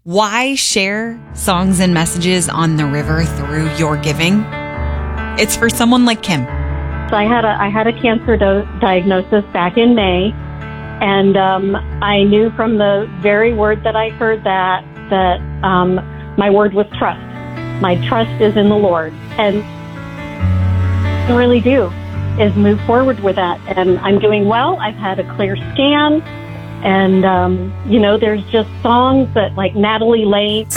Why share songs and messages on the river through your giving? It's for someone like Kim. So I had a cancer diagnosis back in May, and I knew from the very word that I heard that my word was trust. My trust is in the Lord, and I really do is move forward with that. And I'm doing well. I've had a clear scan, and there's just songs that like Natalie Lane.